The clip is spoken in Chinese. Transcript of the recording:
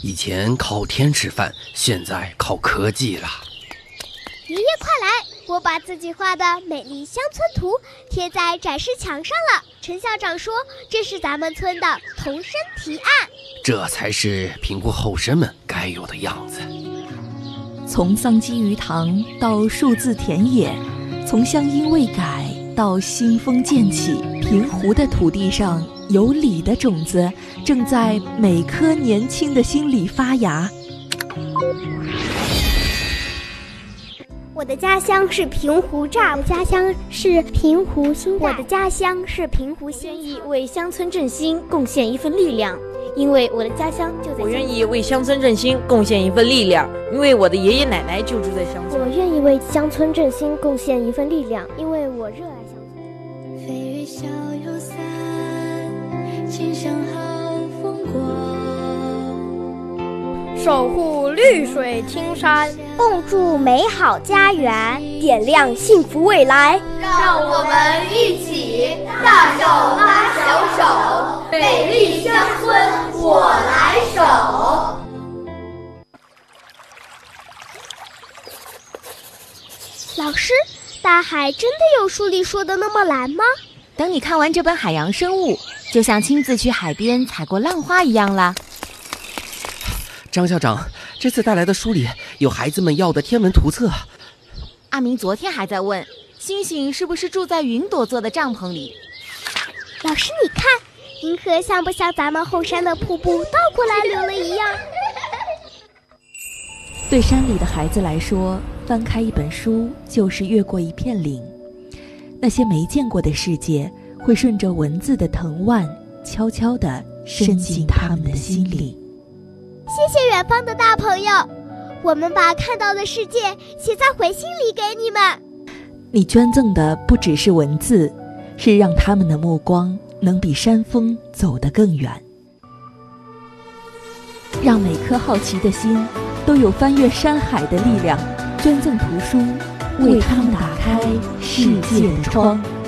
以前靠天吃饭，现在靠科技了。 爷爷快来，我把自己画的美丽乡村图贴在展示墙上了。陈校长说这是咱们村的童声提案， 这才是平湖后生们该有的样子。 从桑基鱼塘到数字田野，从乡音未改到新风渐起，平湖的土地上有理的种子正在每颗年轻的心里发芽。 我的家乡是平湖栅，我的家乡是平湖新寨，我的家乡是平湖新。 愿意为乡村振兴贡献一份力量，因为我的家乡就在。 我愿意为乡村振兴贡献一份力量，因为我的爷爷奶奶就住在乡村。 我愿意为乡村振兴贡献一份力量，因为我热爱乡村。 飞越小油伞，请想好风光。 守护绿水青山， 共筑美好家园， 点亮幸福未来。 让我们一起大手拉小手，美丽乡村我来守。 老师，大海真的有书里说的那么蓝吗？ 等你看完这本海洋生物，就像亲自去海边采过浪花一样啦。 张校长，这次带来的书里有孩子们要的天文图册。 阿明昨天还在问，星星是不是住在云朵做的帐篷里？ 老师，你看，银河像不像咱们后山的瀑布倒过来流了一样？ 对山里的孩子来说，翻开一本书就是越过一片岭。那些没见过的世界，会顺着文字的藤蔓，悄悄地渗进他们的心里。 谢谢远方的大朋友，我们把看到的世界写在回信里给你们。 你捐赠的不只是文字，是让他们的目光能比山峰走得更远。让每颗好奇的心都有翻越山海的力量，捐赠图书，为他们打开世界的窗。